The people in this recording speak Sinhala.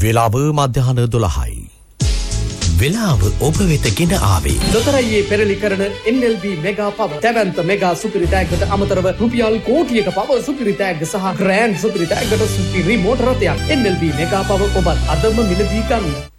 වෙලාව මධ්‍යහන 12යි. වෙලාව ඔබ වෙත ගෙන ආවේ ලොතරැයියේ පෙරලි කරන NLB මෙගා පව දැවැන්ත මෙගා සුපිරි තෑග්ගට අමතරව රුපියල් කෝටියක පව සුපිරි තෑග්ග සහ ග්‍රෑන්ඩ් සුපිරි තෑග්ගට සුපිරි මෝටර රථයක් NLB මෙගා පව ඔබත් අදම මිලදී ගන්න.